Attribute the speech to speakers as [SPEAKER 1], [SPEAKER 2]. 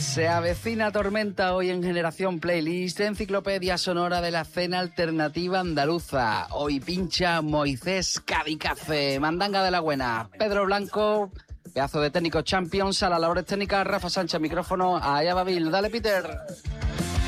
[SPEAKER 1] Se avecina tormenta hoy en Generación Playlist, enciclopedia sonora de la escena alternativa andaluza. Hoy pincha Moisés Cadicace, mandanga de la buena. Pedro Blanco, pedazo de técnico Champions, a las labores técnicas Rafa Sánchez, micrófono, allá va Bill. Dale, Peter.